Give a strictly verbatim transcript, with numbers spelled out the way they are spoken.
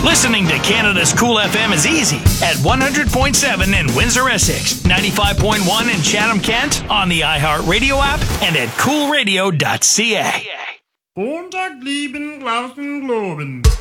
Listening to Canada's Cool F M is easy at one hundred point seven in Windsor, Essex, ninety-five point one in Chatham-Kent, on the iHeartRadio app, and at cool radio dot c a. Montag, lieben Glauben, Globen.